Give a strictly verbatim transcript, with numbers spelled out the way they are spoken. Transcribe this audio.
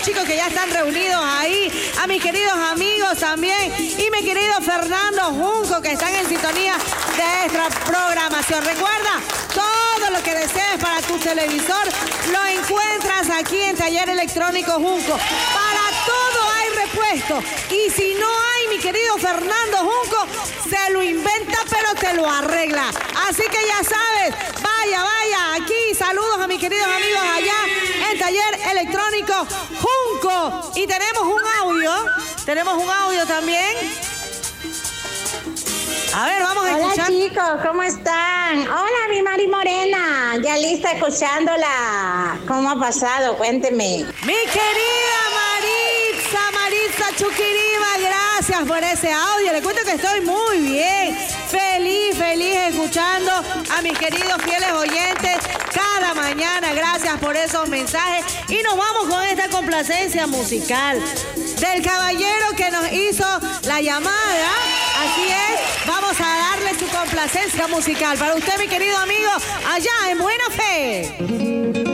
chicos que ya están reunidos ahí, a mis queridos amigos también y mi querido Fernando Junco que están en sintonía de esta programación. Recuerda, todo lo que desees para tu televisor lo encuentras aquí en Taller Electrónico Junco. Para todo hay repuesto y si no hay, mi querido Fernando Junco se lo inventa pero te lo arregla. Así que ya sabes, vaya, vaya, aquí saludos a mis queridos amigos allá en Taller Electrónico Junco. Y tenemos un audio, tenemos un audio también. A ver, vamos a Hola, escuchar. Hola chicos, ¿cómo están? Hola, mi Mari Morena, ya lista escuchándola. ¿Cómo ha pasado? Cuénteme. Mi querida Maritza, Maritza Chuquirima, gracias por ese audio. Le cuento que estoy muy bien, feliz, feliz escuchando a mis queridos fieles oyentes cada mañana. Gracias por esos mensajes. Y nos vamos con esta complacencia musical del caballero que nos hizo la llamada. Así es, vamos a darle su complacencia musical para usted, mi querido amigo, allá en Buena Fe.